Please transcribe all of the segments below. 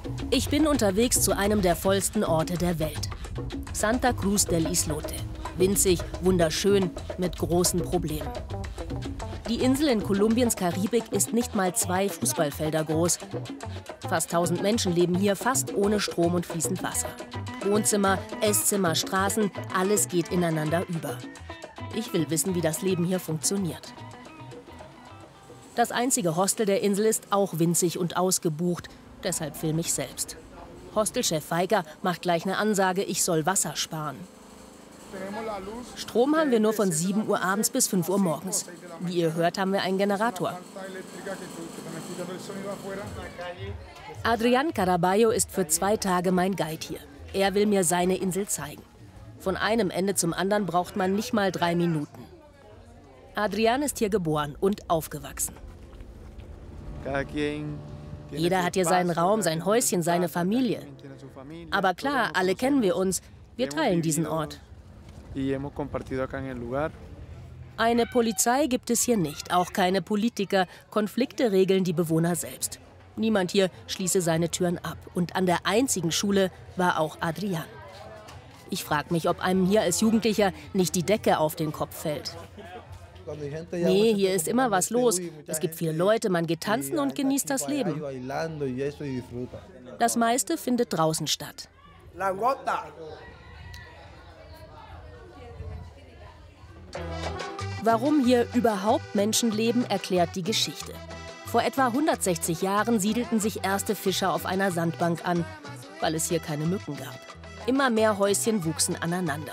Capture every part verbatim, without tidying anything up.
Ich bin unterwegs zu einem der vollsten Orte der Welt. Santa Cruz del Islote. Winzig, wunderschön, mit großen Problemen. Die Insel in Kolumbiens Karibik ist nicht mal zwei Fußballfelder groß. Fast tausend Menschen leben hier fast ohne Strom und fließend Wasser. Wohnzimmer, Esszimmer, Straßen, alles geht ineinander über. Ich will wissen, wie das Leben hier funktioniert. Das einzige Hostel der Insel ist auch winzig und ausgebucht. Deshalb filme ich selbst. Hostelchef Weiger macht gleich eine Ansage, ich soll Wasser sparen. Strom haben wir nur von sieben Uhr abends bis fünf Uhr morgens. Wie ihr hört, haben wir einen Generator. Adrián Caraballo ist für zwei Tage mein Guide hier. Er will mir seine Insel zeigen. Von einem Ende zum anderen braucht man nicht mal drei Minuten. Adrián ist hier geboren und aufgewachsen. Jeder hat hier seinen Raum, sein Häuschen, seine Familie. Aber klar, alle kennen wir uns. Wir teilen diesen Ort. Eine Polizei gibt es hier nicht, auch keine Politiker. Konflikte regeln die Bewohner selbst. Niemand hier schließe seine Türen ab. Und an der einzigen Schule war auch Adrián. Ich frage mich, ob einem hier als Jugendlicher nicht die Decke auf den Kopf fällt. Nee, hier ist immer was los. Es gibt viele Leute, man geht tanzen und genießt das Leben. Das meiste findet draußen statt. Warum hier überhaupt Menschen leben, erklärt die Geschichte. Vor etwa hundertsechzig Jahren siedelten sich erste Fischer auf einer Sandbank an, weil es hier keine Mücken gab. Immer mehr Häuschen wuchsen aneinander.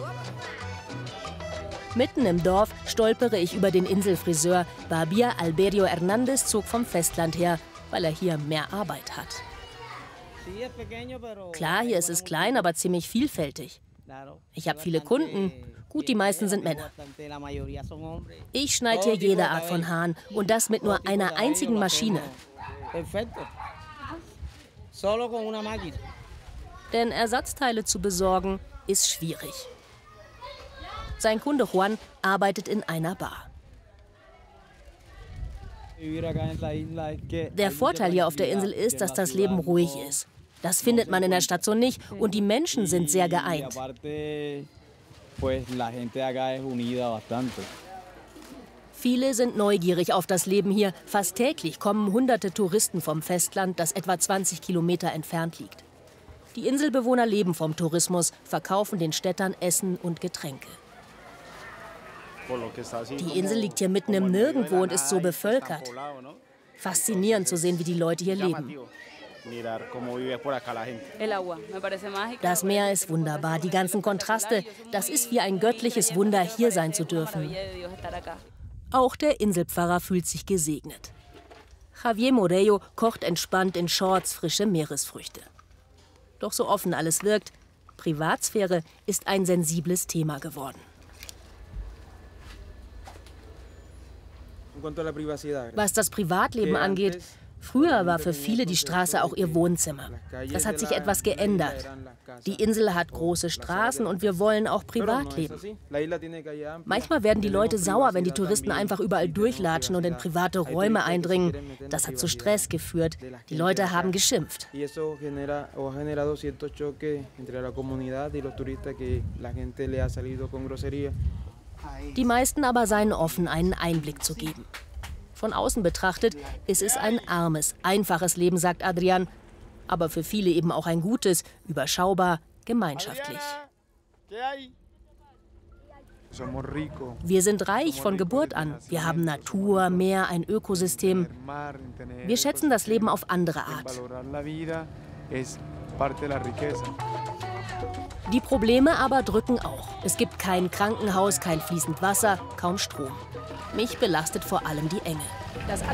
Mitten im Dorf stolpere ich über den Inselfriseur. Barbier Alberio Hernández zog vom Festland her, weil er hier mehr Arbeit hat. Klar, hier ist es klein, aber ziemlich vielfältig. Ich habe viele Kunden. Gut, die meisten sind Männer. Ich schneide hier jede Art von Haaren und das mit nur einer einzigen Maschine. Denn Ersatzteile zu besorgen ist schwierig. Sein Kunde Juan arbeitet in einer Bar. Der Vorteil hier auf der Insel ist, dass das Leben ruhig ist. Das findet man in der Stadt so nicht und die Menschen sind sehr geeint. Viele sind neugierig auf das Leben hier. Fast täglich kommen hunderte Touristen vom Festland, das etwa zwanzig Kilometer entfernt liegt. Die Inselbewohner leben vom Tourismus, verkaufen den Städtern Essen und Getränke. Die Insel liegt hier mitten im Nirgendwo und ist so bevölkert. Faszinierend zu sehen, wie die Leute hier leben. Das Meer ist wunderbar, die ganzen Kontraste. Das ist wie ein göttliches Wunder, hier sein zu dürfen. Auch der Inselpfarrer fühlt sich gesegnet. Javier Morello kocht entspannt in Shorts frische Meeresfrüchte. Doch so offen alles wirkt, Privatsphäre ist ein sensibles Thema geworden. Was das Privatleben angeht, früher war für viele die Straße auch ihr Wohnzimmer. Das hat sich etwas geändert. Die Insel hat große Straßen und wir wollen auch privat leben. Manchmal werden die Leute sauer, wenn die Touristen einfach überall durchlatschen und in private Räume eindringen. Das hat zu Stress geführt. Die Leute haben geschimpft. Die meisten aber seien offen, einen Einblick zu geben. Von außen betrachtet ist es ein armes, einfaches Leben, sagt Adrián. Aber für viele eben auch ein gutes, überschaubar, gemeinschaftlich. Wir sind reich von Geburt an. Wir haben Natur, Meer, ein Ökosystem. Wir schätzen das Leben auf andere Art. Die Probleme aber drücken auch. Es gibt kein Krankenhaus, kein fließend Wasser, kaum Strom. Mich belastet vor allem die Enge. Das